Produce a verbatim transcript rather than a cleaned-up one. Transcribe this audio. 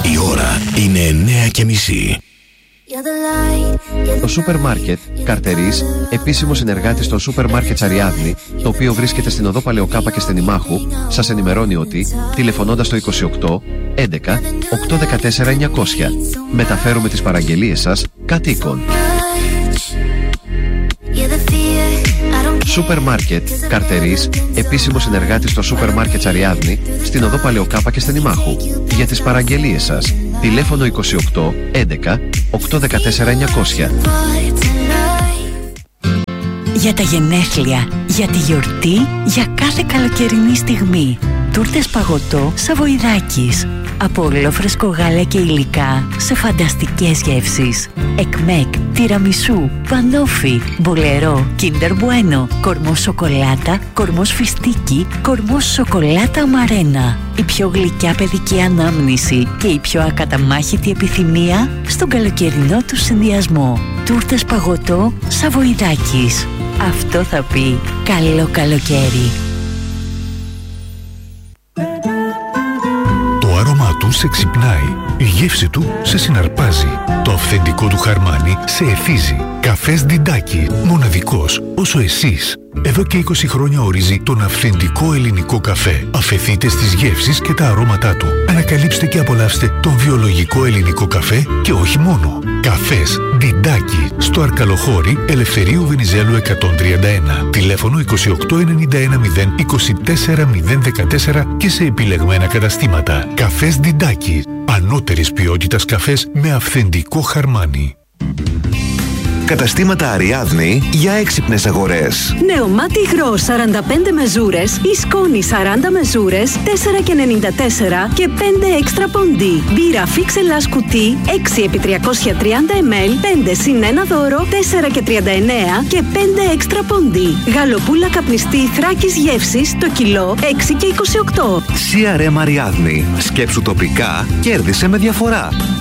Η ώρα είναι εννέα και μισή. Το σούπερ μάρκετ Καρτερής, επίσημο συνεργάτη στο σούπερ μάρκετ Αριάδνη, το οποίο βρίσκεται στην οδό Παλαιοκάπα και στην Ημάχου, σας ενημερώνει ότι, τηλεφωνώντας το είκοσι οκτώ έντεκα οκτακόσια δεκατέσσερα εννιακόσια, μεταφέρουμε τις παραγγελίες σας κατοίκων. Σούπερ μάρκετ Καρτερής, επίσημο συνεργάτη στο σούπερ μάρκετ Αριάδνη, στην οδό Παλαιοκάπα και στην Ημάχου. Για τις παραγγελίες σας, τηλέφωνο είκοσι οκτώ έντεκα οκτακόσια δεκατέσσερα εννιακόσια. Για τα γενέθλια, για τη γιορτή, για κάθε καλοκαιρινή στιγμή. Τούρτες παγωτό Σαβοϊδάκης. Από ολόφρεσκο γάλα και υλικά σε φανταστικές γεύσεις. Εκμέκ, τιραμισού, πανόφι, μπολερό, κίντερ μπουένο, κορμός σοκολάτα, κορμός φιστίκι, κορμός σοκολάτα αμαρένα. Η πιο γλυκιά παιδική ανάμνηση και η πιο ακαταμάχητη επιθυμία στον καλοκαιρινό του συνδυασμό. Τούρτες παγωτό Σαβοϊδάκης. Αυτό θα πει καλό καλοκαίρι. Το άρωμά του σε ξυπνάει, η γεύση του σε συναρπάζει, το αυθεντικό του χαρμάνι σε εθίζει. Καφές Διντάκι, μοναδικός όσο εσείς. Εδώ και είκοσι χρόνια ορίζει τον αυθεντικό ελληνικό καφέ. Αφεθείτε στις γεύσεις και τα αρώματά του. Ανακαλύψτε και απολαύστε τον βιολογικό ελληνικό καφέ και όχι μόνο. Καφές Διντάκι, στο Αρκαλοχώρι Ελευθερίου Βενιζέλου εκατόν τριάντα ένα. Τηλέφωνο είκοσι οκτώ ενενήντα ένα μηδέν είκοσι τέσσερα μηδέν δεκατέσσερα και σε επιλεγμένα καταστήματα. Καφές Διντάκι, ανώτερης ποιότητας καφές με αυθεντικό χαρμάνι. Καταστήματα Αριάδνη για έξυπνες αγορές. Νεομάτι υγρό σαράντα πέντε μεζούρες ή σκόνη σαράντα μεζούρες, τέσσερα και ενενήντα τέσσερα και πέντε έξτρα ποντί. Μπύρα Φίξελας κουτί έξι επί τριακόσια τριάντα μιλιλίτρα, πέντε συν ένα δώρο, τέσσερα και τριάντα εννέα και πέντε έξτρα ποντί. Γαλοπούλα καπνιστή Θράκης γεύσης το κιλό έξι και είκοσι οκτώ. σι αρ εμ Αριάδνη. Σκέψου τοπικά, κέρδισε με διαφορά.